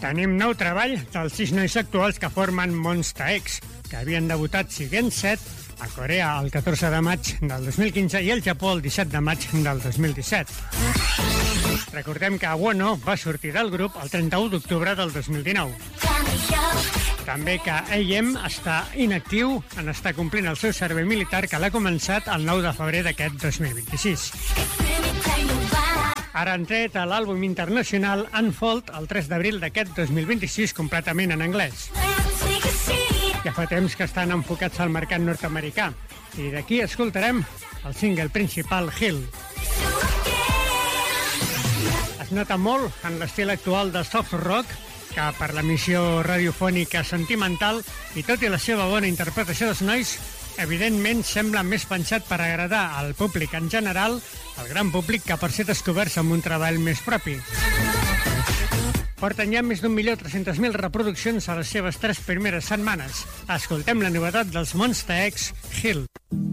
Tenim nou treball dels 6 nois actuals que formen Monsta X, que havien debutat siguent 7 a Corea el 14 de maig del 2015 i al Japó el 17 de maig del 2017. Recordem que Wono va sortir del grup el 31 d'octubre del 2019. També que AM està inactiu en estar complint el seu servei militar que l'ha començat el 9 de febrer d'aquest 2026. Ara han tret l'àlbum internacional Unfold el 3 d'abril d'aquest 2026 completament en anglès. Ja fa temps que estan enfocats al mercat nord-americà i d'aquí escoltarem el single principal Hill. Es nota molt en l'estil actual de soft rock que per l'emissió radiofònica sentimental i tot i la seva bona interpretació dels nois, evidentment sembla més pensat per agradar al públic en general, al gran públic que per ser descoberts amb un treball més propi. Porten ja més d'1.300.000 reproduccions a les seves 3 primeres setmanes. Escoltem la novetat dels Monsta X, Hill.